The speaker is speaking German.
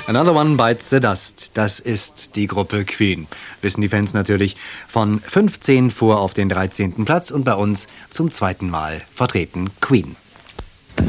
Another One Bites the Dust, das ist die Gruppe Queen. Wissen die Fans natürlich. Von 15 vor auf den 13. Platz und bei uns zum zweiten Mal vertreten Queen.